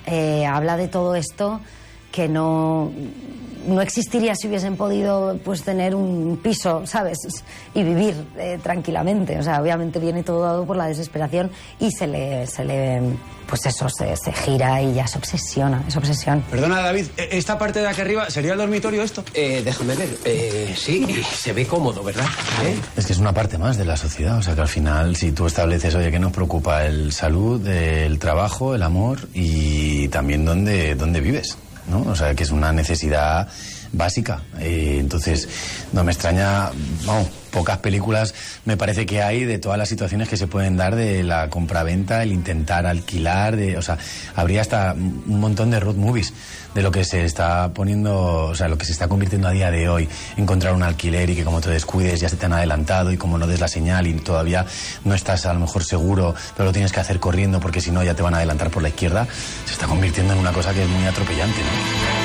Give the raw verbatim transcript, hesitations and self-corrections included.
eh, habla de todo esto que no, no existiría si hubiesen podido pues tener un piso, ¿sabes? Y vivir eh, tranquilamente. O sea, obviamente viene todo dado por la desesperación y se le, se le pues eso, se, se gira y ya se obsesiona, es obsesión. Perdona, David, ¿esta parte de aquí arriba sería el dormitorio esto? Eh, déjame ver. Eh, sí, se ve cómodo, ¿verdad? ¿Eh? Es que es una parte más de la sociedad, o sea que al final si tú estableces, oye, que nos preocupa el salud, el trabajo, el amor y también dónde, dónde vives, ¿no? O sea, que es una necesidad básica. Eh, entonces, no me extraña, vamos, pocas películas me parece que hay de todas las situaciones que se pueden dar de la compraventa, el intentar alquilar, de, o sea, habría hasta un montón de road movies de lo que se está poniendo, o sea, lo que se está convirtiendo a día de hoy, encontrar un alquiler y que como te descuides ya se te han adelantado y como no des la señal y todavía no estás a lo mejor seguro, pero lo tienes que hacer corriendo porque si no ya te van a adelantar por la izquierda, se está convirtiendo en una cosa que es muy atropellante, ¿no?